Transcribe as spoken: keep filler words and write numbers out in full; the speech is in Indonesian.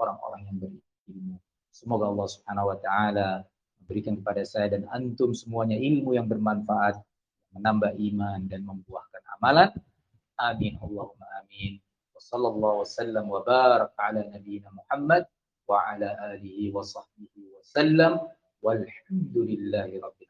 orang-orang yang berilmu. Semoga Allah Subhanahu wa taala memberikan kepada saya dan antum semuanya ilmu yang bermanfaat, menambah iman dan membuahkan amalan. Amin Allahumma amin. Wassallallahu wasallam wa barak ala nabiyyina Muhammad wa ala alihi wa sahbihi wasallam. Walhamdulillahi rabbil